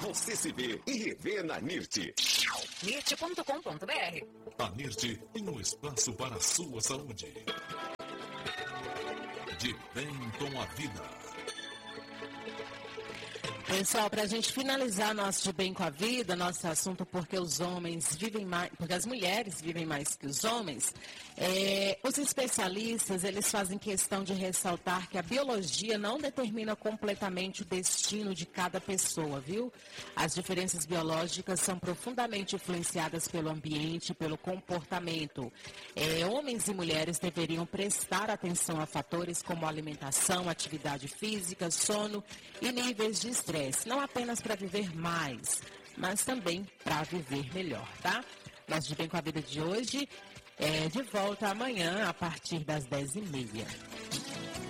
Você se vê e revê na NIRT. NIRT.com.br. A NIRT tem um espaço para a sua saúde. De bem com a vida. Pessoal, para a gente finalizar nosso De Bem com a Vida, nosso assunto porque os homens vivem mais, porque as mulheres vivem mais que os homens, os especialistas, eles fazem questão de ressaltar que a biologia não determina completamente o destino de cada pessoa, viu? As diferenças biológicas são profundamente influenciadas pelo ambiente, pelo comportamento. Homens e mulheres deveriam prestar atenção a fatores como alimentação, atividade física, sono e níveis de estresse. Não apenas para viver mais, mas também para viver melhor, tá? Nosso De Bem com a Vida de hoje é de volta amanhã a partir das 10h30.